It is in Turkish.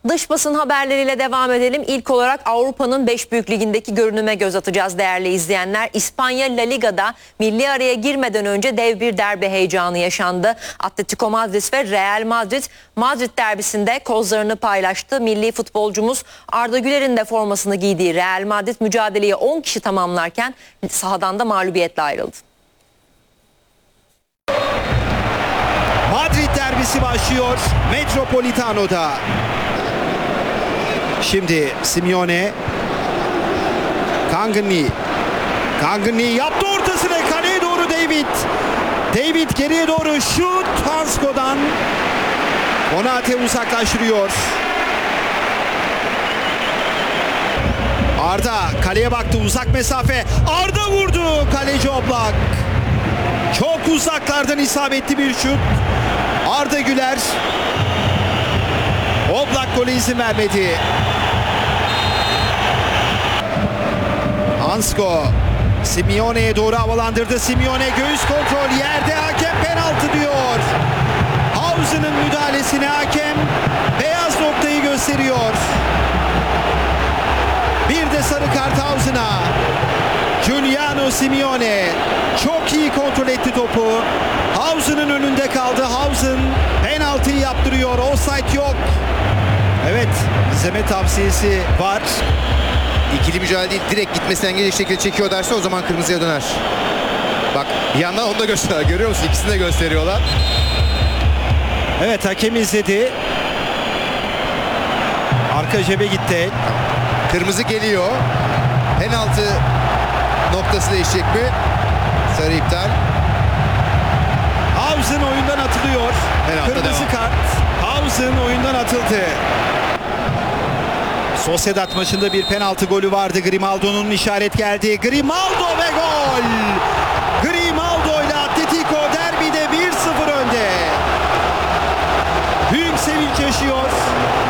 Dış basın haberleriyle devam edelim. İlk olarak Avrupa'nın 5 büyük ligindeki görünüme göz atacağız değerli izleyenler. İspanya La Liga'da milli araya girmeden önce dev bir derbi heyecanı yaşandı. Atletico Madrid ve Real Madrid, Madrid derbisinde kozlarını paylaştı. Milli futbolcumuz Arda Güler'in de formasını giydiği Real Madrid mücadeleyi 10 kişi tamamlarken sahadan da mağlubiyetle ayrıldı. Madrid derbisi başlıyor Metropolitano'da. Şimdi Simeone, Kangni yaptı ortasına, kaleye doğru David geriye doğru şut, Hansko'dan Konate uzaklaştırıyor. Arda kaleye baktı, uzak mesafe, Arda vurdu, kaleci Oblak. Çok uzaklardan isabetli bir şut. Arda Güler, Oblak gole izin vermedi. Hansko Simeone'ye doğru havalandırdı. Simeone göğüs kontrol, yerde, hakem penaltı diyor. Hausen'ın müdahalesine hakem beyaz noktayı gösteriyor. Bir de sarı kart Hausen'a. Giuliano Simeone çok iyi kontrol etti topu. Hausen'ın önünde kaldı. Hausen penaltıyı yaptırıyor. Offside yok. Evet, izleme tavsiyesi var. İkili mücadele değil, direkt gitmesi engel şekilde çekiyor derse o zaman kırmızıya döner. Bak bir yandan onu da gösteriyor. Görüyor musun? İkisini de gösteriyorlar. Evet, hakem izledi. Arka cebe gitti. Kırmızı geliyor. Penaltı noktası değişecek mi? Sarı iptal. Hausen oyundan atılıyor. Penaltı Kırmızı devam. kart. Hausen oyundan atıldı. Sociedad maçında bir penaltı golü vardı. Grimaldo'nun işaret geldi. Grimaldo ve gol. Grimaldo ile Atletico derbide 1-0 önde. Büyük sevinç yaşıyor.